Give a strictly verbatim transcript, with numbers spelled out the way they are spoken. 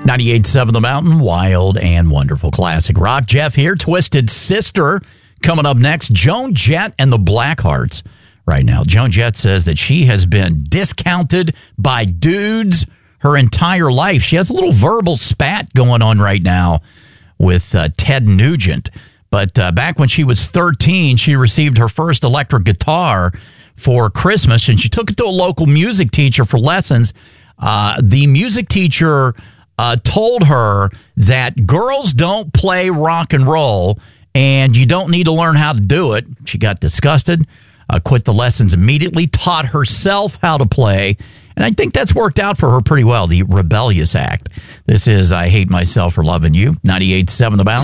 ninety-eight point seven The Mountain, wild and wonderful classic rock. Jeff here, Twisted Sister. Coming up next, Joan Jett and the Blackhearts. Right now, Joan Jett says that she has been discounted by dudes her entire life. She has a little verbal spat going on right now with uh, Ted Nugent. But uh, back when she was thirteen, she received her first electric guitar for Christmas, and she took it to a local music teacher for lessons. Uh, the music teacher uh, told her that girls don't play rock and roll, and you don't need to learn how to do it. She got disgusted, uh, quit the lessons immediately, taught herself how to play, and I think that's worked out for her pretty well, the rebellious act. This is I Hate Myself for Loving You, ninety-eight point seven The Mountain.